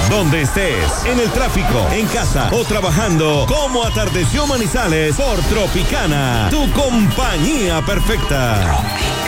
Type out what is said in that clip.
Donde estés, en el tráfico, en casa o trabajando, como atardeció Manizales por Tropicana, tu compañía perfecta.